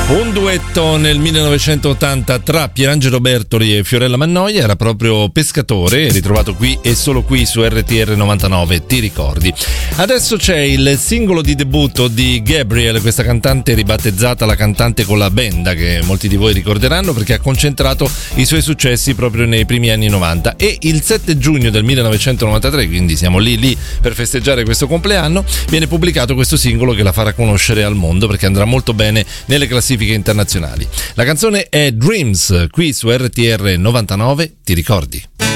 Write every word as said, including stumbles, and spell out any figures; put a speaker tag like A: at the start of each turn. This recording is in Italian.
A: Un duetto nel millenovecentottanta tra Pierangelo Bertoli e Fiorella Mannoia, era proprio Pescatore, ritrovato qui e solo qui su R T R novantanove, ti ricordi? Adesso c'è il singolo di debutto di Gabriel, questa cantante ribattezzata la cantante con la benda, che molti di voi ricorderanno perché ha concentrato i suoi successi proprio nei primi anni novanta, e il sette giugno del millenovecentonovantatré, quindi siamo lì lì per festeggiare questo compleanno, viene pubblicato questo singolo che la farà conoscere al mondo perché andrà molto bene nelle classifiche internazionali. La canzone è Dreams, qui su R T R novantanove, ti ricordi?